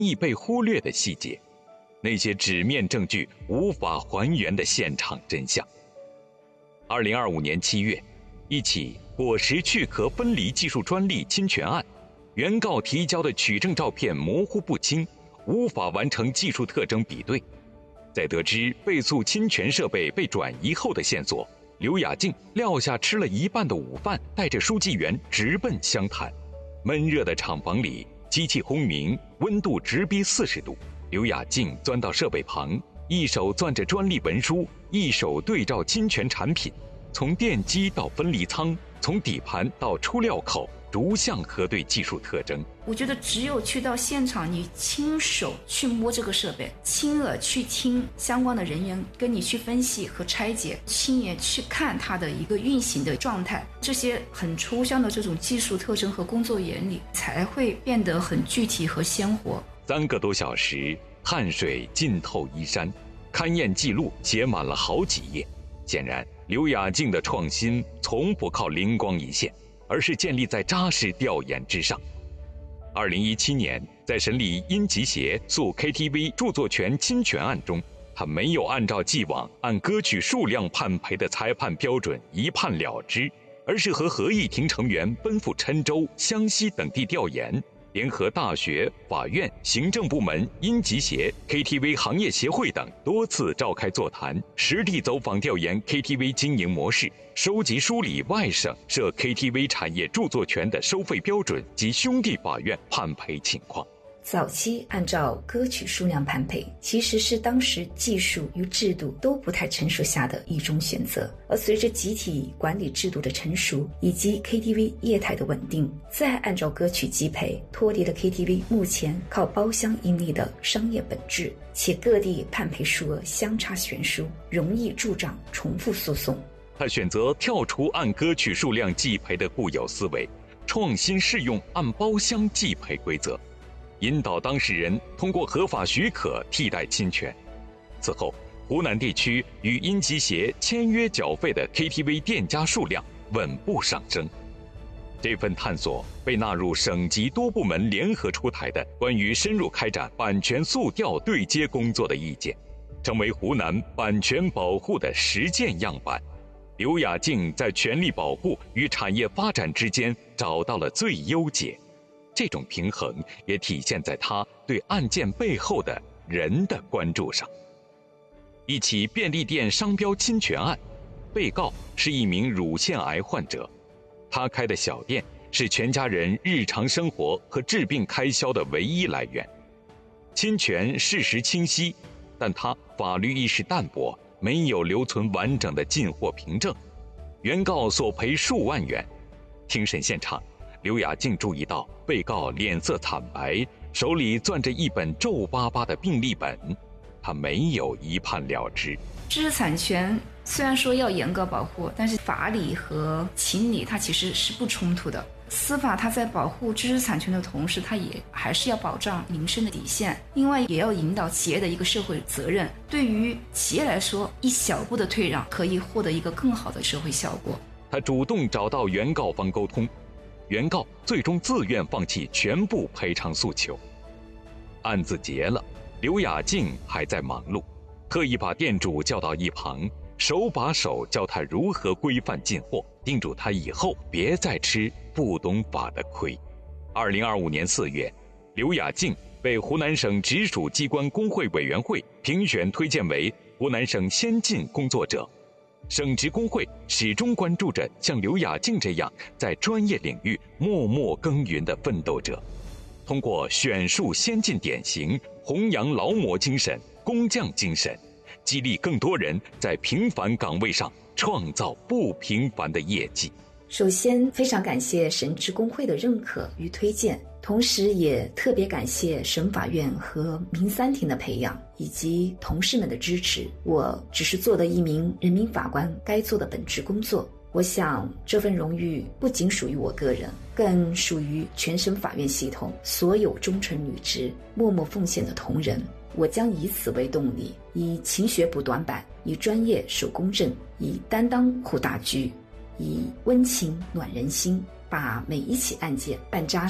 易被忽略的细节，那些纸面证据无法还原的现场真相。2025年7月，一起果实去壳分离技术专利侵权案，原告提交的取证照片模糊不清，无法完成技术特征比对。在得知被诉侵权设备被转移后的线索，刘雅静撂下吃了一半的午饭，带着书记员直奔湘潭。闷热的厂房里，机器轰鸣，温度直逼40度。刘雅静钻到设备旁，一手攥着专利文书，一手对照侵权产品，从电机到分离舱，从底盘到出料口，逐项核对技术特征。 我觉得只有去到现场，你亲手去摸这个设备，亲耳去听相关的人员跟你去分析和拆解，亲眼去看它的一个运行的状态，这些很抽象的这种技术特征和工作原理才会变得很具体和鲜活。 3个多小时，汗水浸透衣衫，勘验记录写满了好几页。显然，刘雅静的创新从不靠灵光一现，而是建立在扎实调研之上。2017年，在审理殷吉协诉 KTV 著作权侵权案中，他没有按照既往按歌曲数量判赔的裁判标准一判了之，而是和合议庭成员奔赴郴州、湘西等地调研，联合大学、法院、行政部门、殷吉协、KTV 行业协会等多次召开座谈，实地走访调研 KTV 经营模式，收集梳理外省涉 KTV 产业著作权的收费标准及兄弟法院判赔情况。 早期按照歌曲数量判赔，其实是当时技术与制度都不太成熟下的一种选择。而随着集体管理制度的成熟，以及 KTV 业态的稳定，再按照歌曲计赔，脱离了 KTV 目前靠包厢盈利的商业本质，且各地判赔数额相差悬殊，容易助长重复诉讼。 他选择跳出按歌曲数量计赔的固有思维，创新适用按包厢计赔规则，引导当事人通过合法许可替代侵权。此后，湖南地区与殷吉协签约缴费的 KTV 店家数量稳步上升。这份探索被纳入省级多部门联合出台的关于深入开展版权诉调对接工作的意见，成为湖南版权保护的实践样板。刘雅静在权利保护与产业发展之间找到了最优解，这种平衡也体现在他对案件背后的人的关注上。一起便利店商标侵权案，被告是一名乳腺癌患者，他开的小店是全家人日常生活和治病开销的唯一来源。侵权事实清晰，但他法律意识淡薄，没有留存完整的进货凭证，原告索赔数万元。庭审现场，刘雅静注意到被告脸色惨白，手里攥着一本皱巴巴的病历本，他没有一判了之。 知识产权虽然说要严格保护，但是法理和情理它其实是不冲突的。司法它在保护知识产权的同时，它也还是要保障民生的底线，另外也要引导企业的一个社会责任。对于企业来说，一小步的退让可以获得一个更好的社会效果。 他主动找到原告方沟通，原告最终自愿放弃全部赔偿诉求。案子结了，刘雅静还在忙碌，特意把店主叫到一旁，手把手教他如何规范进货，叮嘱他以后别再吃不懂法的亏。2025年4月，刘雅静被湖南省直属机关工会委员会评选推荐为湖南省先进工作者。省直工会始终关注着像刘雅静这样在专业领域默默耕耘的奋斗者，通过选树先进典型，弘扬劳模精神、工匠精神，激励更多人在平凡岗位上创造不平凡的业绩。 首先，非常感谢省直工会的认可与推荐，同时也特别感谢省法院和民三庭的培养，以及同事们的支持。我只是做了一名人民法官该做的本职工作。我想，这份荣誉不仅属于我个人，更属于全省法院系统所有忠诚履职、默默奉献的同仁。我将以此为动力，以勤学补短板，以专业守公正，以担当护大局，以温情暖人心，把每一起案件办扎实，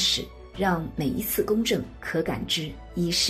让每一次公正可感知。以是